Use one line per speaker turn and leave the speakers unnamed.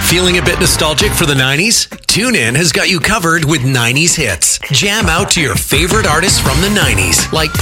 Feeling a bit nostalgic for the 90s? TuneIn has got you covered with 90s hits. Jam out to your favorite artists from the 90s, like